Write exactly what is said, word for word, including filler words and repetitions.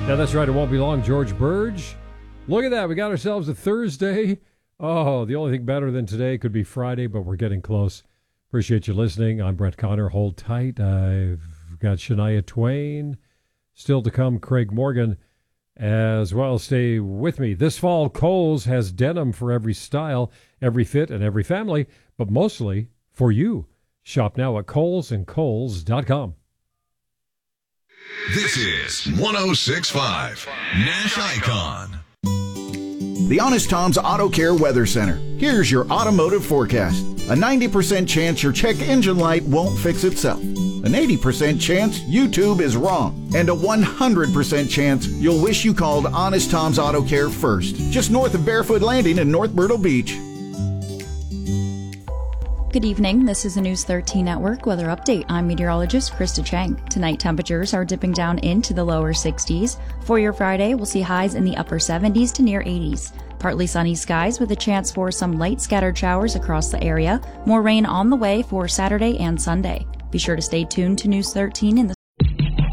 Yeah, that's right. It won't be long. George Burge. Look at that. We got ourselves a Thursday. Oh, the only thing better than today could be Friday, but we're getting close. Appreciate you listening. I'm Brett Connor. Hold tight. I've got Shania Twain. Still to come, Craig Morgan as well. Stay with me. This fall, Kohl's has denim for every style, every fit, and every family, but mostly for you. Shop now at Kohl's and Kohl's dot com. This is one oh six point five Nash Icon. The Honest Tom's Auto Care Weather Center. Here's your automotive forecast. A ninety percent chance your check engine light won't fix itself. An eighty percent chance YouTube is wrong. And a one hundred percent chance you'll wish you called Honest Tom's Auto Care first. Just north of Barefoot Landing in North Myrtle Beach. Good evening. This is the News thirteen Network Weather Update. I'm meteorologist Krista Chang. Tonight, temperatures are dipping down into the lower sixties. For your Friday, we'll see highs in the upper seventies to near eighties. Partly sunny skies with a chance for some light scattered showers across the area. More rain on the way for Saturday and Sunday. Be sure to stay tuned to News thirteen in the